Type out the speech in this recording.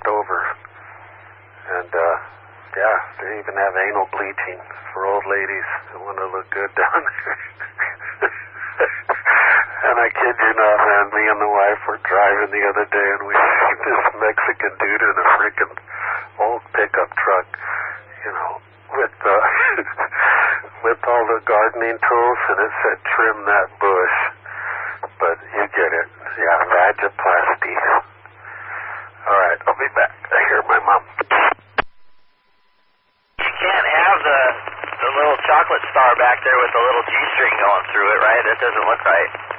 left over. And, yeah, they even have anal bleaching for old ladies who want to look good down there. And I kid you not, man, me and the wife were driving the other day, and we see this Mexican dude in a freaking old pickup truck, you know, with with all the gardening tools, and it said, trim that bush. But you get it. Yeah, vagiplasty. All right, I'll be back. I hear my mom. You can't have the little chocolate star back there with the little G-string going through it, right? That doesn't look right.